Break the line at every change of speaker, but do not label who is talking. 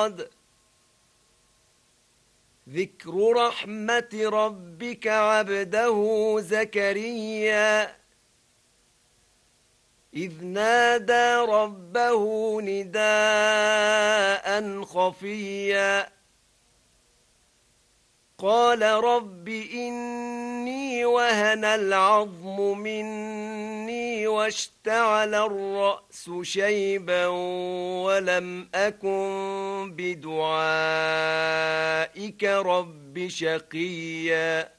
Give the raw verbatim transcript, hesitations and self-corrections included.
صاد ذكر رحمة ربك عبده زكريا إذ نادى ربه نداء خفيا قال رب إني وهن العظم مني واشتعل الرأس شيبا ولم أكن بدعائك رب شقيا